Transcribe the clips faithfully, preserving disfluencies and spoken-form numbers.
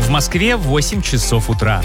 В Москве восемь часов утра.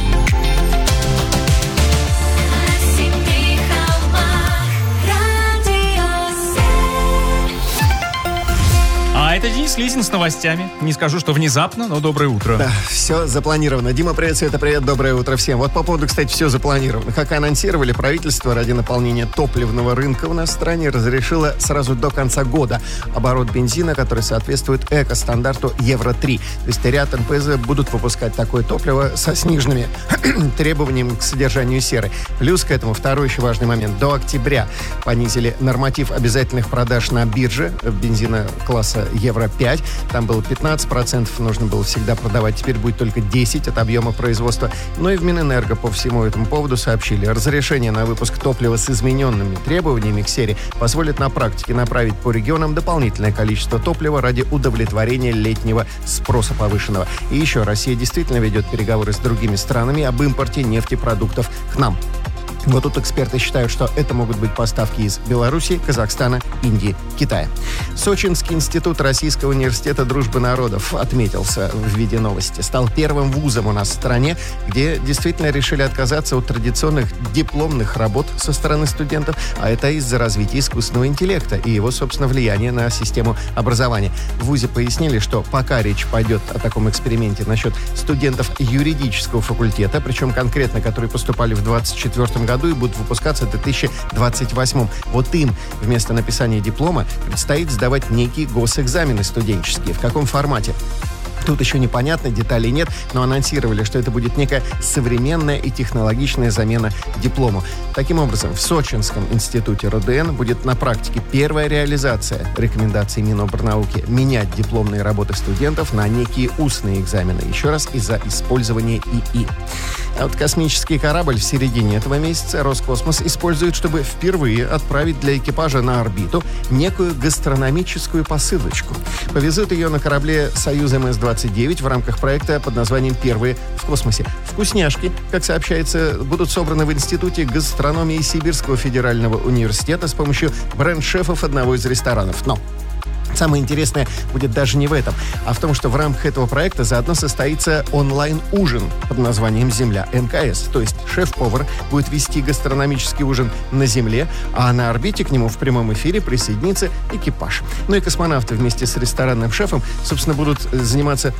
А это Денис Лизин с новостями. Не скажу, что внезапно, но доброе утро. Да, все запланировано. Дима, привет, Света, привет, доброе утро всем. Вот по поводу, кстати, все запланировано. Как анонсировали, правительство ради наполнения топливного рынка у нас в стране разрешило сразу до конца года оборот бензина, который соответствует эко-стандарту Евро три. То есть ряд эн пэ зэ будут выпускать такое топливо со сниженными требованиями к содержанию серы. Плюс к этому второй еще важный момент. До октября понизили норматив обязательных продаж на бирже бензина класса Евро пять. Там было пятнадцать процентов, нужно было всегда продавать. Теперь будет только десять процентов от объема производства. Но и в Минэнерго по всему этому поводу сообщили. Разрешение на выпуск топлива с измененными требованиями к сере позволит на практике направить по регионам дополнительное количество топлива ради удовлетворения летнего спроса повышенного. И еще, Россия действительно ведет переговоры с другими странами об импорте нефтепродуктов к нам. Вот тут эксперты считают, что это могут быть поставки из Беларуси, Казахстана, Индии, Китая. Сочинский институт Российского университета дружбы народов отметился в виде новости. Стал первым вузом у нас в стране, где действительно решили отказаться от традиционных дипломных работ со стороны студентов, а это из-за развития искусственного интеллекта и его, собственно, влияния на систему образования. В вузе пояснили, что пока речь пойдет о таком эксперименте насчет студентов юридического факультета, причем конкретно, которые поступали в двадцать четвёртом году, году и будут выпускаться в две тысячи двадцать восьмом. Вот им вместо написания диплома предстоит сдавать некие госэкзамены студенческие. В каком формате? Тут еще непонятно, деталей нет, но анонсировали, что это будет некая современная и технологичная замена диплому. Таким образом, в Сочинском институте эр о дэ эн будет на практике первая реализация рекомендаций Минобрнауки менять дипломные работы студентов на некие устные экзамены. Еще раз, из-за использования и и. А вот космический корабль в середине этого месяца Роскосмос использует, чтобы впервые отправить для экипажа на орбиту некую гастрономическую посылочку. Повезут ее на корабле «Союз эм эс двадцать девять» в рамках проекта под названием «Первые в космосе». Вкусняшки, как сообщается, будут собраны в Институте гастрономии Сибирского федерального университета с помощью бренд-шефов одного из ресторанов. Но самое интересное будет даже не в этом, а в том, что в рамках этого проекта заодно состоится онлайн-ужин под названием «Земля эм ка эс». То есть шеф-повар будет вести гастрономический ужин на Земле, а на орбите к нему в прямом эфире присоединится экипаж. Ну и космонавты вместе с ресторанным шефом, собственно, будут заниматься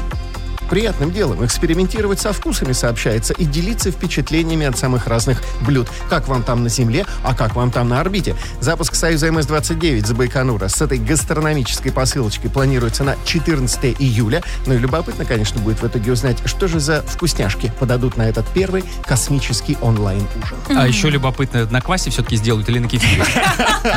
приятным делом, экспериментировать со вкусами, сообщается, и делиться впечатлениями от самых разных блюд. Как вам там на Земле, а как вам там на орбите. Запуск «Союза эм эс двадцать девять» с Байконура с этой гастрономической посылочкой планируется на четырнадцатое июля. Ну и любопытно, конечно, будет в итоге узнать, что же за вкусняшки подадут на этот первый космический онлайн-ужин. А еще любопытно, на квасе все-таки сделают или на кефире?